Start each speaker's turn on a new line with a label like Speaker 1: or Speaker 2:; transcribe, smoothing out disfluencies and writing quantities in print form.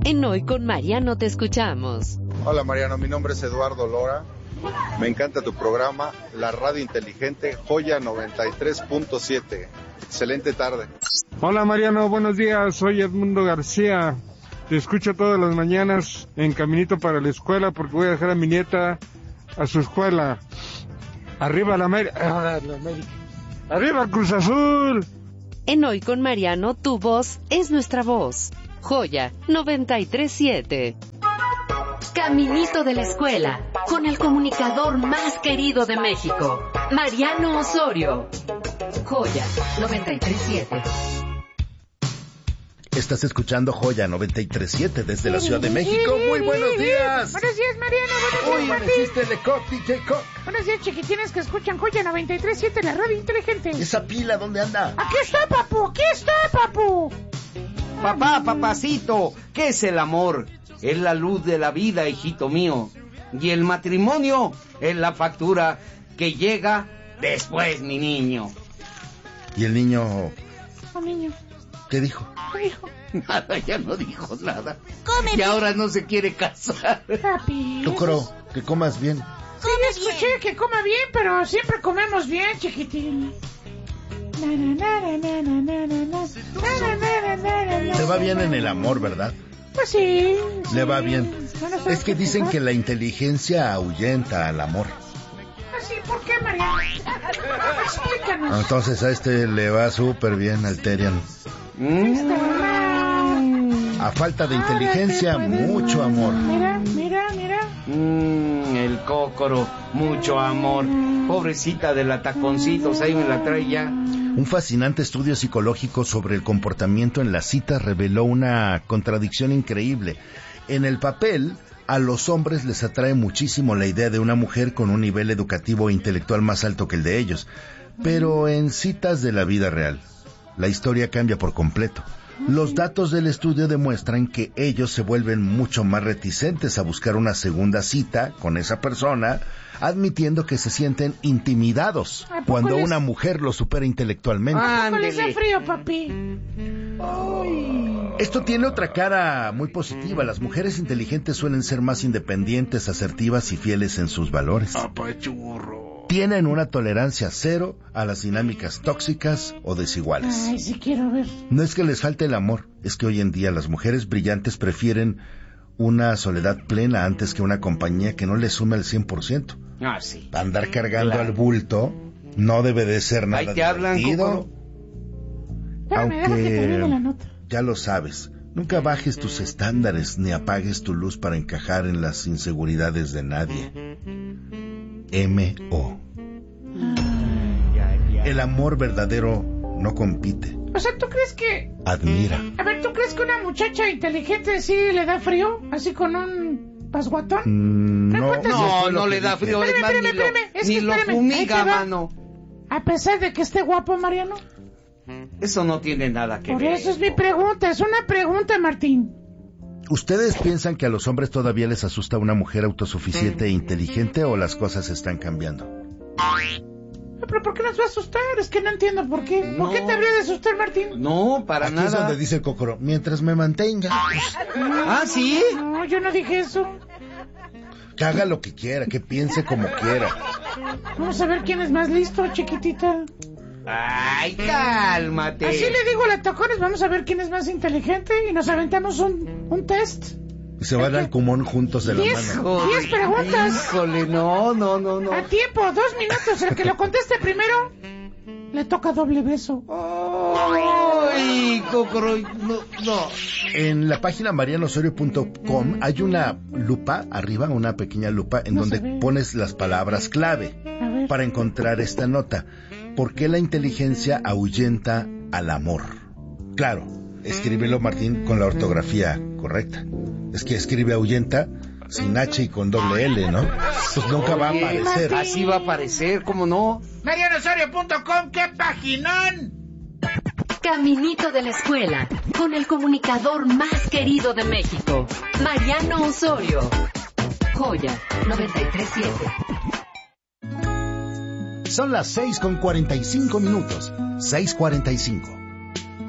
Speaker 1: En Hoy con Mariano te escuchamos.
Speaker 2: Hola Mariano, mi nombre es Eduardo Lora. Me encanta tu programa, la radio inteligente Joya 93.7. Excelente tarde.
Speaker 3: Hola Mariano, buenos días, soy Edmundo García. Te escucho todas las mañanas en caminito para la escuela porque voy a dejar a mi nieta a su escuela. Arriba la América. Arriba Cruz Azul.
Speaker 1: En Hoy con Mariano, tu voz es nuestra voz. Joya 93.7. Caminito de la escuela, con el comunicador más querido de México, Mariano Osorio. Joya 93.7.
Speaker 4: Estás escuchando Joya 93.7 desde la Ciudad de México. Muy buenos días.
Speaker 5: Buenos días, Mariano. Buenos días, Martín.
Speaker 4: Hiciste Lecoq, DJ Coq.
Speaker 5: Buenos días, chiquitines que escuchan Joya 93.7, la radio inteligente.
Speaker 4: ¿Esa pila dónde anda?
Speaker 5: Aquí está, papu. Aquí está, papu.
Speaker 6: Papacito, ¿qué es el amor? Es la luz de la vida, hijito mío. Y el matrimonio es la factura que llega después, mi niño.
Speaker 4: ¿Y el niño?
Speaker 5: Oh, niño.
Speaker 4: ¿Qué dijo?
Speaker 5: ¿Qué dijo?
Speaker 6: Nada, ya no dijo nada.
Speaker 7: Cómeme.
Speaker 6: Y ahora no se quiere casar.
Speaker 5: Papi.
Speaker 4: Tú, Coro, que comas bien.
Speaker 5: Sí, escuché que coma bien, pero siempre comemos bien, chiquitín.
Speaker 4: Le va bien en el amor, ¿verdad?
Speaker 5: Pues sí.
Speaker 4: Le va bien. Es que dicen que la inteligencia ahuyenta al amor.
Speaker 5: ¿Así? ¿Por qué, Mariano? Explícanos.
Speaker 4: Entonces a este le va súper bien al Terian. A falta de inteligencia, mucho amor.
Speaker 5: Mira.
Speaker 6: El cócoro, mucho amor. Pobrecita de la taconcitos, ahí me la trae ya.
Speaker 4: Un fascinante estudio psicológico sobre el comportamiento en las citas reveló una contradicción increíble. En el papel, a los hombres les atrae muchísimo la idea de una mujer con un nivel educativo e intelectual más alto que el de ellos. Pero en citas de la vida real, la historia cambia por completo. Los datos del estudio demuestran que ellos se vuelven mucho más reticentes a buscar una segunda cita con esa persona, admitiendo que se sienten intimidados cuando una mujer los supera intelectualmente.
Speaker 5: ¿A poco les da frío, papi?
Speaker 4: Esto tiene otra cara muy positiva. Las mujeres inteligentes suelen ser más independientes, asertivas y fieles en sus valores. Tienen una tolerancia cero a las dinámicas tóxicas o desiguales.
Speaker 5: Ay, sí quiero ver.
Speaker 4: No es que les falte el amor, es que hoy en día las mujeres brillantes prefieren una soledad plena antes que una compañía que no les sume al 100%.
Speaker 6: Ah, sí.
Speaker 4: Andar cargando al bulto no debe de ser nada
Speaker 6: ahí te hablan,
Speaker 4: divertido.
Speaker 5: Déjame que termine la nota.
Speaker 4: Ya lo sabes, nunca bajes tus estándares ni apagues tu luz para encajar en las inseguridades de nadie. M.O. El amor verdadero no compite.
Speaker 5: O sea, ¿tú crees que...?
Speaker 4: Admira.
Speaker 5: A ver, ¿tú crees que una muchacha inteligente sí le da frío? ¿Así con un pasguatón?
Speaker 6: No le da frío.
Speaker 5: Espérame.
Speaker 6: Ni lo fumiga, mano.
Speaker 5: A pesar de que esté guapo, Mariano.
Speaker 6: Eso no tiene nada que ver.
Speaker 5: Por eso es mi pregunta, es una pregunta, Martín.
Speaker 4: ¿Ustedes piensan que a los hombres todavía les asusta una mujer autosuficiente e inteligente o las cosas están cambiando?
Speaker 5: ¿Pero por qué nos va a asustar? Es que no entiendo por qué. ¿Por qué te habría de asustar, Martín?
Speaker 6: No, para
Speaker 4: Aquí
Speaker 6: nada.
Speaker 4: es donde dice el cocoro, mientras me mantenga.
Speaker 6: ¿Ah, sí?
Speaker 5: No, yo no dije eso.
Speaker 4: Que haga lo que quiera, que piense como quiera.
Speaker 5: Vamos a ver quién es más listo, chiquitita.
Speaker 6: Ay, cálmate.
Speaker 5: Así le digo a la Tacones, vamos a ver quién es más inteligente y nos aventamos un test.
Speaker 4: Y se van al cumón juntos de la mano.
Speaker 5: 10 preguntas.
Speaker 6: Híjole, no.
Speaker 5: A tiempo, 2 minutos. El que lo conteste primero, le toca doble beso.
Speaker 6: Ay, cocoro, no.
Speaker 4: En la página marianosorio.com hay una lupa, arriba una pequeña lupa, en donde pones las palabras clave para encontrar esta nota. ¿Por qué la inteligencia ahuyenta al amor? Claro, escríbelo, Martín, con la ortografía correcta. Es que escribe ahuyenta sin H y con doble L, ¿no? Pues nunca va a aparecer.
Speaker 6: Así va a aparecer, ¿cómo no?
Speaker 5: marianosorio.com, ¡qué paginón!
Speaker 1: Caminito de la escuela, con el comunicador más querido de México, Mariano Osorio. Joya 93.7.
Speaker 4: Son las 6:45. 6:45.